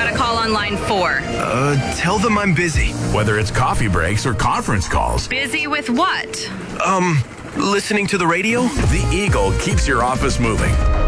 got a call on line 4. Tell them I'm busy. Whether it's coffee breaks or conference calls. Busy with what? Listening to the radio? The Eagle keeps your office moving.